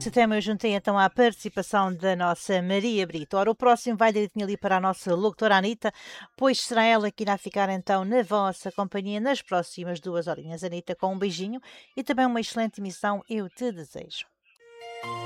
Esse tema eu juntei então à participação da nossa Maria Brito. Ora, o próximo vai direitinho ali para a nossa locutora Anitta, pois será ela que irá ficar então na vossa companhia nas próximas 2 horinhas. Anitta, com um beijinho e também uma excelente emissão eu te desejo.